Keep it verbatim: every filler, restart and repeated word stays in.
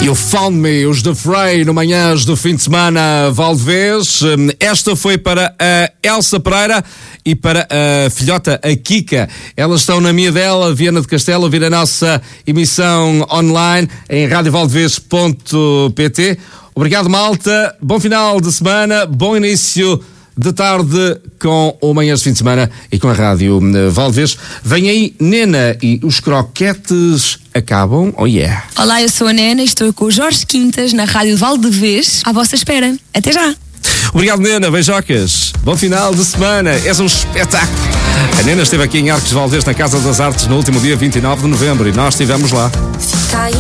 You Found Me, os The Fray, no Manhãs do Fim de Semana, Valdevez. Esta foi para a Elsa Pereira e para a filhota, a Kika. Elas estão na minha dela, Viana de Castelo, a ouvir a nossa emissão online em rádio valdevez ponto pt. Obrigado, malta. Bom final de semana, bom início de tarde com o Manhãs de Fim de Semana e com a Rádio Valdevez. Vem aí Nena e os croquetes acabam. Oh yeah! Olá, eu sou a Nena e estou com o Jorge Quintas na Rádio Valdevez à vossa espera. Até já! Obrigado, Nena. Beijocas. Bom final de semana. És um espetáculo. A Nena esteve aqui em Arcos de Valdevez, na Casa das Artes, no último dia vinte e nove de novembro e nós estivemos lá.